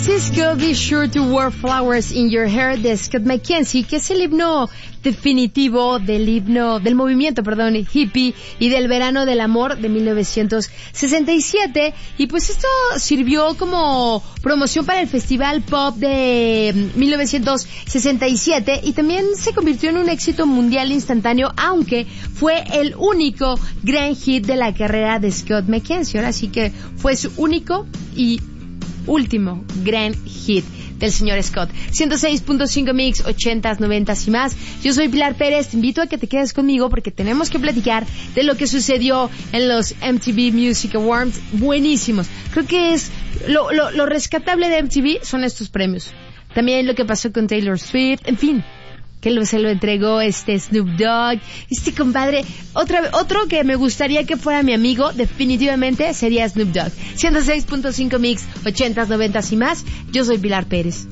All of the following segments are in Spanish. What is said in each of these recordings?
Cisco, Be Sure to Wear Flowers in Your Hair de Scott McKenzie, que es el himno definitivo del movimiento, hippie y del verano del amor de 1967. Y pues esto sirvió como promoción para el Festival Pop de 1967 y también se convirtió en un éxito mundial instantáneo, aunque fue el único gran hit de la carrera de Scott McKenzie. Ahora sí que fue su único y último gran hit del señor Scott. 106.5 Mix, 80s, 90s y más. Yo soy Pilar Pérez, te invito a que te quedes conmigo porque tenemos que platicar de lo que sucedió en los MTV Music Awards. Buenísimos. Creo que es lo rescatable de MTV son estos premios. También lo que pasó con Taylor Swift, en fin, que se lo entregó Snoop Dogg, compadre. Otro que me gustaría que fuera mi amigo, definitivamente, sería Snoop Dogg. 106.5 Mix, 80s, 90s y más. Yo soy Pilar Pérez.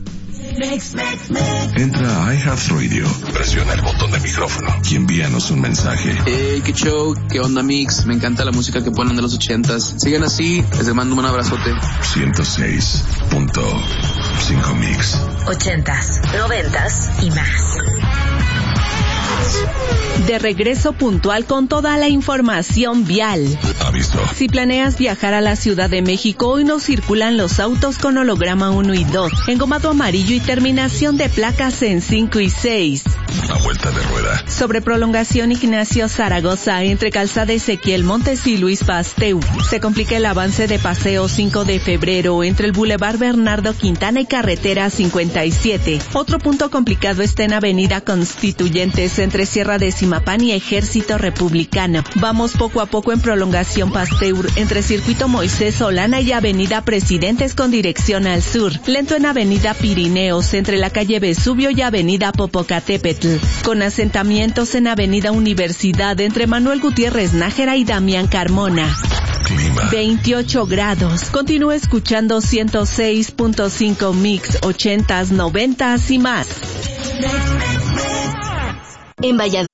Entra a iHeartRadio, presiona el botón de micrófono y envíanos un mensaje. Hey, qué show, qué onda Mix, me encanta la música que ponen de los 80s. Sigan así, les mando un abrazote. 106.5 Mix. 80s, 90s y más. De regreso puntual con toda la información vial. Aviso. Si planeas viajar a la Ciudad de México, hoy no circulan los autos con holograma 1 y 2, engomado amarillo y terminación de placas en 5 y 6. A vuelta de rueda. Sobre prolongación Ignacio Zaragoza, entre Calzada Ezequiel Montes y Luis Pasteur. Se complica el avance de Paseo 5 de Febrero, entre el Boulevard Bernardo Quintana y Carretera 57. Otro punto complicado está en Avenida Constituyentes, entre Sierra de Zimapán y Ejército Republicano. Vamos poco a poco en prolongación Pasteur, entre Circuito Moisés Solana y Avenida Presidentes con dirección al sur. Lento en Avenida Pirineos, entre la calle Vesubio y Avenida Popocatépetl. Con asentamientos en Avenida Universidad, entre Manuel Gutiérrez Nájera y Damián Carmona. Clima. 28 grados. Continúa escuchando 106.5 Mix, 80s, 90s y más. En Valladolid